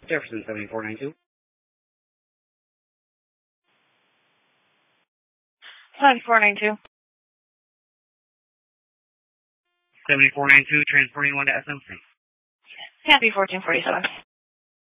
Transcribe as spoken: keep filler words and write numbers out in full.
Jefferson seventy-four ninety-two. seventy-four ninety-two. seventy-four ninety-two, transporting one to S M C. Happy fourteen forty-seven.